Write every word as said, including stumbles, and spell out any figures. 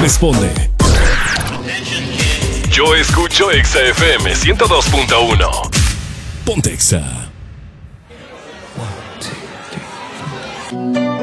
responde. Yo escucho Exa F M ciento dos punto uno. Ponte Exa. One, two, three, four.